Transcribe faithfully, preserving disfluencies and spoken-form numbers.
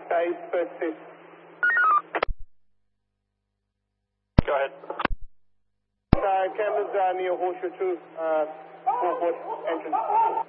Okay, first six. Go ahead. Uh, cameras uh, near Horseshoe two, uh, four foot entrance.